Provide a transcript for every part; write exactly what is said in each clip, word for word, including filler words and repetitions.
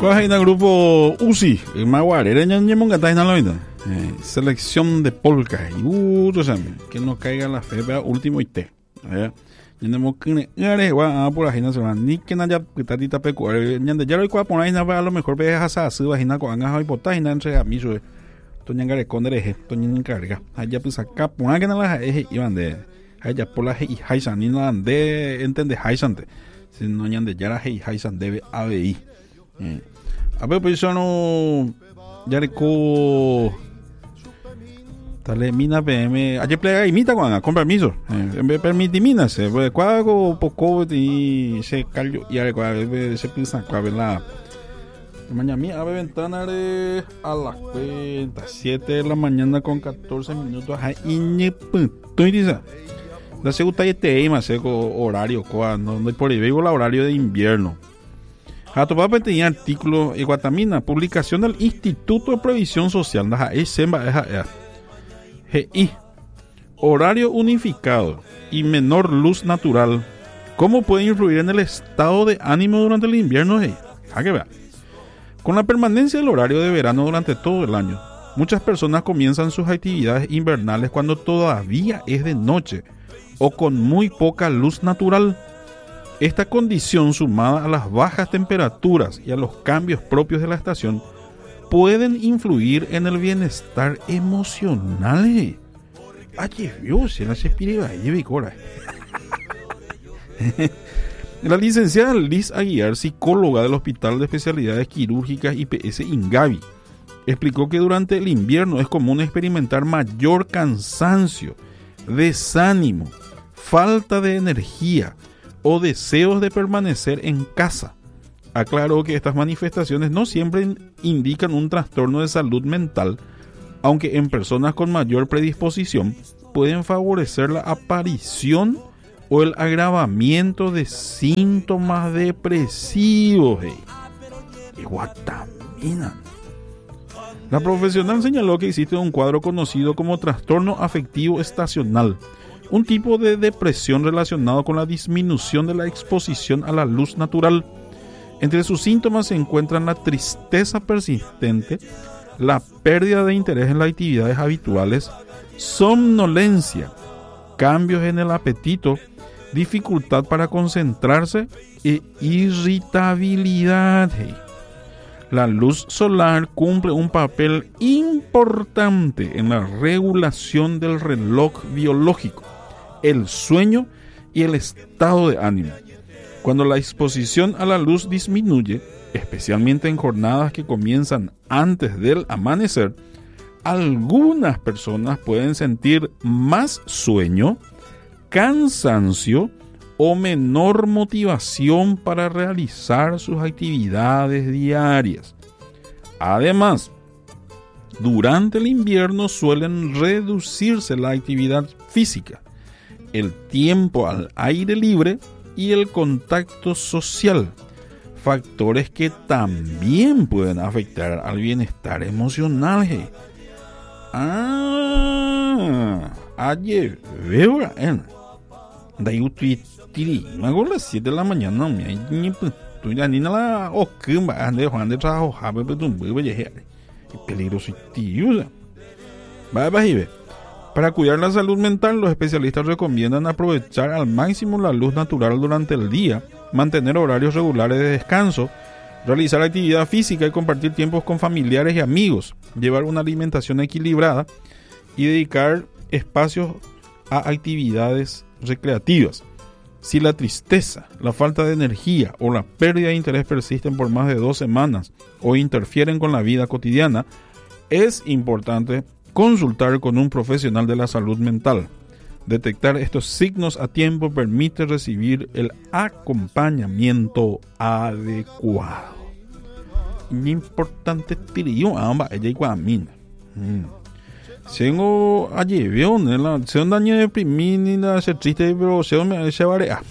¿Cuál es el grupo U C I? El Maguare, eh, selección de polka. Y uh, que no caiga la fe, pero último y te. Tenemos que ir a por la gente, ni que no haya petadita pecuar. Ya lo iba a poner a lo mejor ve a esa su vagina con angas y potágina entre amigos. Toñan gare con dereje, toñan encarga. Allá pues acá, pon que no las eje iban de. Allá por la y Haisan, ni no de entende Haisan. Si no ñan de Yara y Haisan debe A B I. A ver, pues yo no. Ya reco. Tale mina P M. Ayer plega imita con con permiso. Me permite mina se. Pues cuago poco y se cayó y ahora cuago se piensa cuago la. Mañana mía abre ventana de a las cuenta siete de la mañana con catorce minutos. Ay, tú dices. La segunda y te más seco horario cuando no por ahí veo el horario de invierno. A tu papá tenía artículo en Guatamina, publicación del Instituto de Previsión Social. G I. Horario unificado y menor luz natural. ¿Cómo puede influir en el estado de ánimo durante el invierno? A que vea. Con la permanencia del horario de verano durante todo el año, muchas personas comienzan sus actividades invernales cuando todavía es de noche o con muy poca luz natural. Esta condición, sumada a las bajas temperaturas y a los cambios propios de la estación, pueden influir en el bienestar emocional. Ay, Dios, se la se pide y cora. La licenciada Liz Aguiar, psicóloga del Hospital de Especialidades Quirúrgicas I P S Ingavi, explicó que durante el invierno es común experimentar mayor cansancio, desánimo, falta de energía o deseos de permanecer en casa. Aclaró que estas manifestaciones no siempre indican un trastorno de salud mental, aunque en personas con mayor predisposición pueden favorecer la aparición o el agravamiento de síntomas depresivos. Hey. Y guatamina. La profesional señaló que existe un cuadro conocido como trastorno afectivo estacional, un tipo de depresión relacionado con la disminución de la exposición a la luz natural. Entre sus síntomas se encuentran la tristeza persistente, la pérdida de interés en las actividades habituales, somnolencia, cambios en el apetito, dificultad para concentrarse e irritabilidad. La luz solar cumple un papel importante en la regulación del reloj biológico, el sueño y el estado de ánimo. Cuando la exposición a la luz disminuye, especialmente en jornadas que comienzan antes del amanecer, algunas personas pueden sentir más sueño, cansancio o menor motivación para realizar sus actividades diarias. Además, durante el invierno suelen reducirse la actividad física, el tiempo al aire libre y el contacto social, factores que también pueden afectar al bienestar emocional. Ah, ayer veo en de YouTube me hago las siete de la mañana me tú ya ni nada o que me ande Juan de trabajo habe pero un bebé ya peligroso tío va va y ve. Para cuidar la salud mental, los especialistas recomiendan aprovechar al máximo la luz natural durante el día, mantener horarios regulares de descanso, realizar actividad física y compartir tiempos con familiares y amigos, llevar una alimentación equilibrada y dedicar espacios a actividades recreativas. Si la tristeza, la falta de energía o la pérdida de interés persisten por más de dos semanas o interfieren con la vida cotidiana, es importante consultar con un profesional de la salud mental. Detectar estos signos a tiempo permite recibir el acompañamiento adecuado. Importante tirio amba ella y guamina. Tengo allí veo la se un daño de primina se triste pero se me se varea.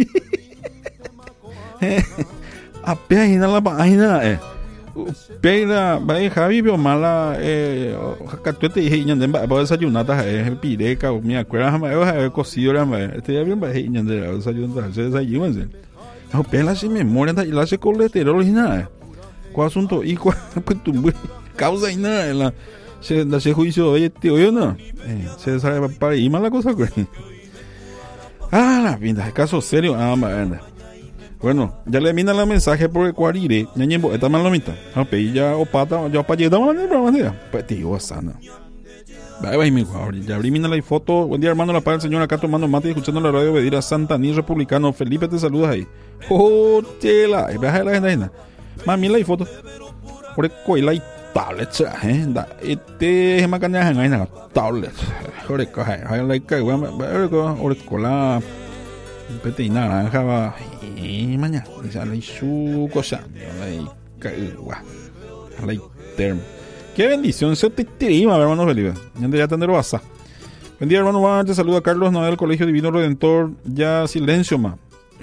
Apenas la página eh Pega, vai Javi vio mala eh catuete y ñande va a desayunar ta es pireca o me acuerdo me va cocido era este ya bien va ñande desayunar se desayunan. No pela sin memoria y la se colesterol y nada. ¿cuál asunto? ¿Y cuál? Pues tu causa y nada. La, se, la se juicio, oye, tío, yo no. Eh, se sabe para ir mal la cosa, güey. Ah, la pinta, caso serio. Ah, anda. Bueno, ya le mina la mensaje por el cuarire. Ñañembo, esta mal la mitad. A pedir ya o pata, ya para llegar a la pues tío, sana. Bye bye, mi guau. Ya abrí mina la foto. Buen día, hermano, la paz del Señor. Acá tomando mate y escuchando la radio Bedir a Santaní Republicano. Felipe, te saludas ahí. Oh, tela. Baja la gente. Mami, la foto. Por el coila y tablet. Este es macaña en la tablet. Por el coja. Hay la que, por el cola. Pete y naranja va. Y mañana. Y sale su cosa. La caigua. La term. Qué bendición, se te trima, hermano Felipe. Ya tendré basa. Buen día, hermano Juan. Te saluda Carlos Noel, Colegio Divino Redentor. Ya silencio, ma.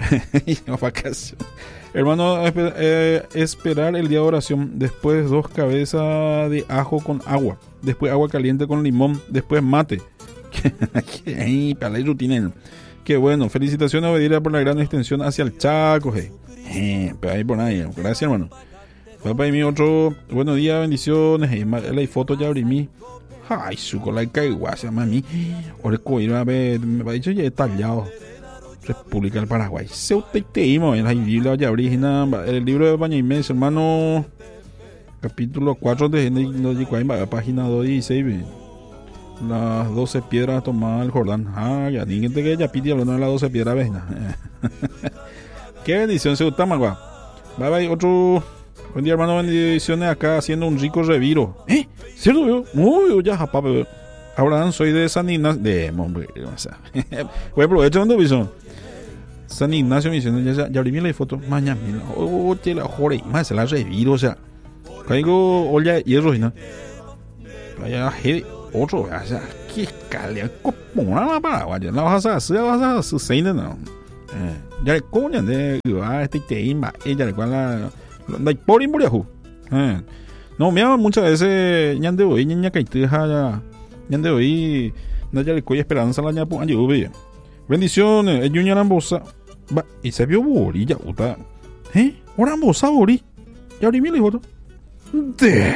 Hermano, eh, esperar el día de oración. Después dos cabezas de ajo con agua. Después agua caliente con limón. Después mate. Para la rutina. Qué bueno. Felicitaciones, Obedira, por la gran extensión hacia el Chaco. Hey. Eh, pero ahí por ahí. Gracias, hermano. Papá y mi otro, buenos días, bendiciones. Y la foto ya abrí mi. Ay, su cola y caigua, se llama a mí. Ahora coiro a ver, me ha dicho ya detallado. República del Paraguay. Se usted te imo en la Biblia ya origina el libro de Bañaimés, hermano. Capítulo cuatro de la página doscientos dieciséis. Las doce piedras tomadas el Jordán. Ah, ya dígate que ya pide hablando de las doce piedras, ves. Qué bendición, se gusta, magua. Bye bye, otro. Buen día, hermano, bendiciones acá haciendo un rico reviro. ¿Eh? ¿Cierto, yo? Uy, ya, papá, bebé. Ahora soy de San Ignacio. De, hombre, o sea. Voy a aprovechar donde piso. San Ignacio me diciendo, ya, ya abrí la foto. Mañana, mira. Oh, te la jore. Más se la reviro, o sea. Caigo olla y hierro, ¿no? Vaya, otro, o sea, qué calidad. ¿Cómo la Paraguay? La vas a hacer, la vas a hacer, seis, ¿no? Ya le coñan de. Ah, este te imba. Ella le cuala. Por imburiajú. Eh. No, me llaman muchas veces ñan de hoy, ñaña caiteja ya. Ñan de hoy, no ya le coy esperanza la ñapu ayuve. Bendiciones, el ñuña rambosa. Va, y se vio bori ya uta. ¿Eh? Ora rambosa bori. Ya abrí mi foto. De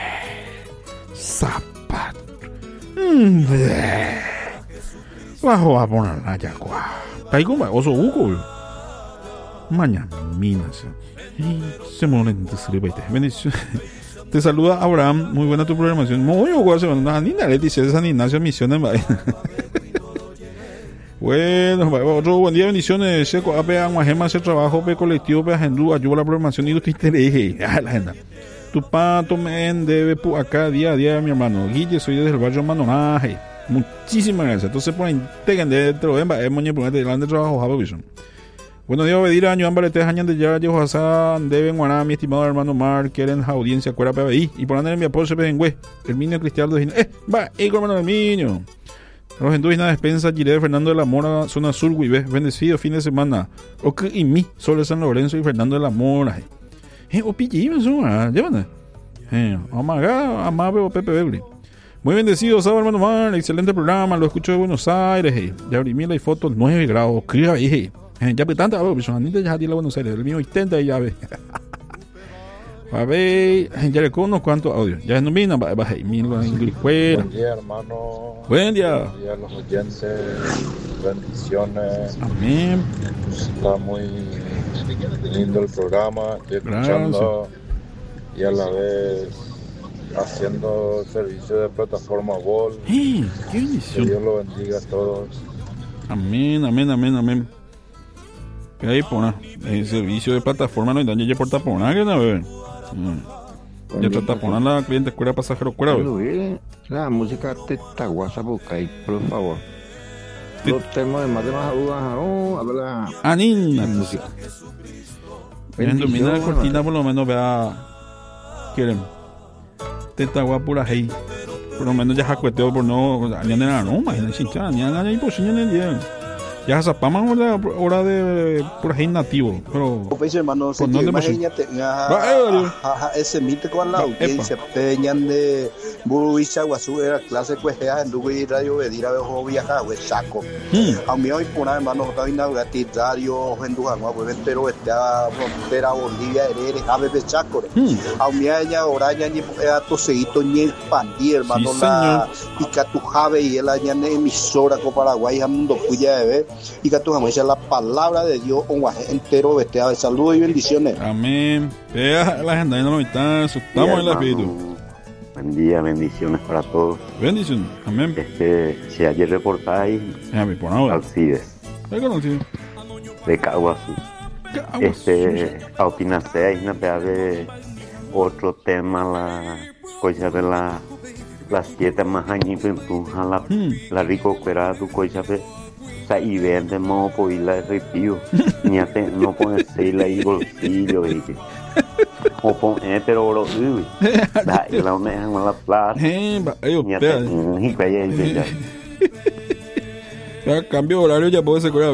zapato. De. Bajo a poner la yagua. Caigo ma oso buco. Mañana minas. Se molen te sirve. Bendiciones. Te saluda Abraham, muy buena tu programación. Muy buena, ni nada, dice de San Ignacio Misiones. Bueno, otro buen día, bendiciones. Seco, ape Aguajema, ese trabajo, pe colectivo, pe agendú, ayuda a la programación y tu interés. Ah, la agenda. Tu pato men debe acá día a día, mi hermano. Guille, soy desde el barrio Manonaje. Muchísimas gracias. Entonces, por ahí, tengan de trabajo, es moñe, por ahí, de trabajo, Java Vision. Buenos días, Obedira, año ámbale, te jañan de ya, yo Hassan, deben guaná, mi estimado hermano Mar, quieren audiencia, cuera P B I, y por andar en mi apoyo se piden, güey, el niño cristiano de eh, va, eh, hermano del niño. Los hindúes nada despensa, Giré, Fernando de la Mora, zona sur, güey, bendecido fin de semana. Ok, y mi, solo San Lorenzo y Fernando de la Mora. Eh, o pilli, me suena, llévame. Eh, amaga, amabe o Pepe Bebli. Muy bendecido, sábado, hermano Mar, excelente programa, lo escucho de Buenos Aires, eh. Ya abrí mi la foto, nueve grados, cría, eh. Ya pues tanta, pues anita ya tiene Buenos Aires, el mío ochenta y ya ve. A ver, ya le conozco cuántos audios. Ya no vino, va a ir fuera. Buen día, hermano. Buen día. Buen día a los oyentes. Bendiciones. Amén. Está muy lindo el programa. Estoy escuchando y a la vez haciendo servicio de plataforma Vol. ¡Eh! ¡Qué bendición! Que Dios lo bendiga a todos. Amén, amén, amén, amén. ¿Qué hay por el servicio de plataforma no hay ya porta por nada que no ve. Ya trata por la cliente cuera pasajero cuera. La música te taguasa buscai, por favor. Los temas de más de más dudas, oh, habla. Anina música. En domina la cortina por lo menos vea quieren. Te tagua pura hey. Por lo menos ya jacueteo por no ya nena no, imagínate, ya ya ya por si no le Ya zapamos hora, hora de por ahí nativo, pero pues hermano, se ¿por dónde más? imagínate ese mito con la audiencia peñan de Buruicha Guazú era clase cuejea en Dubai radio vedira de jo viaja we saco. A mí hoy por hermano está inaugurati radio en Dubai, pues pero está frontera Bolivia eres ave de Chaco. A mí ella ahora ya ni a to seguito ni expandir hermano la y que tu jave y el año emisora con Paraguay a mundo puya de ver y que tú jamás la palabra de Dios un guaje entero este de salud y bendiciones. Amén. Vea la agenda no está, estamos en la espíritu. Buen día, bendiciones para todos. Bendiciones. Amén. Este, si ayer reportáis Alcides de Caguazú. Este, a opinarse no te de otro tema la cosa de la las siete más años a la la rico cuera tu cosa de sa y vende mo po y la repio ni hace no pone seis ahí bolsillo y que o pon eh pero lo uy da y la me han la plata eh yo ni vaya ya ya cambio horario ya puedo ser curado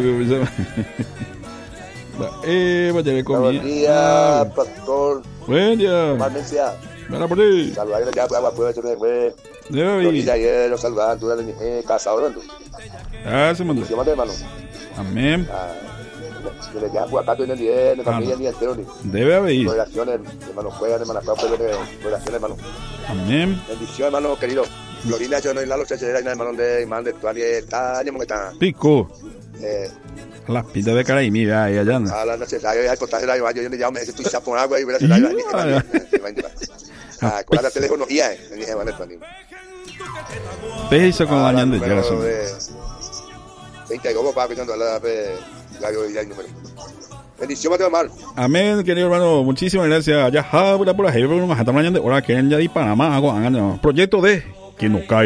eh vaya de comida. Buen día pastor. Buen día. Valencia. Ven por ahí. Saludar ya agua puede ser de debe ir ayer lo saludar tú de eh casa orando. Ah, se mandó. Hermano. Amén. Le ya por acá tiene diez, la familia ni entero ni. Debe haber ido. Oraciones, hermano, juegan hermano, oraciones, hermano. Amén. Bendición, hermano querido. Florina yo no en la lucha será hermano de hermano de actual está ni mo está. Pico. Eh las pitas de cara y mira ahí allá anda. A la necesario ya contar la yo le llamo estoy chapón agua y verás la ah con la teléfono ya eh dije vale Tony. Te hizo con la ñande ya eso veinte y como para que tanto la radio ya número. Bendición Mateo Mar. Amén, querido hermano, muchísimas gracias. Ya habla por la jefe, nos estamos mañana ahora que ya de Panamá hago proyecto de que no cae